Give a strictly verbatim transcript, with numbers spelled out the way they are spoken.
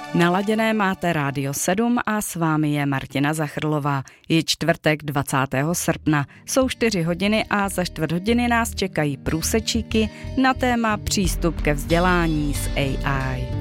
Naladěné máte Rádio sedm a s vámi je Martina Zachrlová. Je čtvrtek dvacátého srpna, jsou čtyři hodiny a za čtvrt hodiny nás čekají průsečíky na téma přístup ke vzdělání s A I.